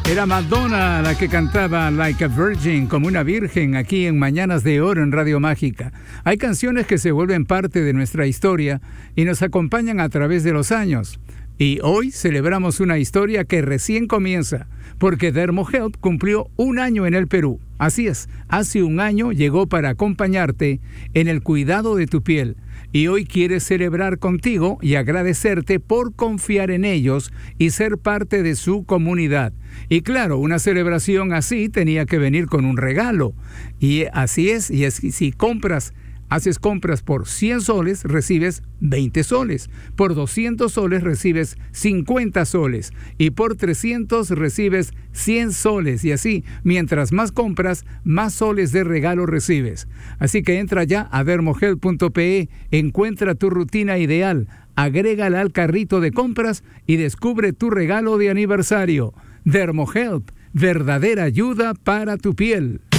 Era Madonna la que cantaba Like a Virgin, como una virgen, aquí en Mañanas de Oro en Radio Mágica. Hay canciones que se vuelven parte de nuestra historia y nos acompañan a través de los años. Y hoy celebramos una historia que recién comienza, porque Dermohealth cumplió 1 año en el Perú. Así es, hace 1 año llegó para acompañarte en el cuidado de tu piel. Y hoy quiere celebrar contigo y agradecerte por confiar en ellos y ser parte de su comunidad. Y claro, una celebración así tenía que venir con un regalo. Y así es, si haces compras por 100 soles, recibes 20 soles. Por 200 soles recibes 50 soles. Y por 300 recibes 100 soles. Y así, mientras más compras, más soles de regalo recibes. Así que entra ya a dermohealth.pe, encuentra tu rutina ideal, agrégala al carrito de compras y descubre tu regalo de aniversario. Dermohealth, verdadera ayuda para tu piel.